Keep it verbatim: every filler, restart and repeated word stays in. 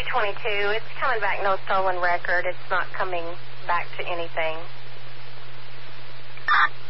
twenty-two. It's coming back no stolen record. It's not coming back to anything.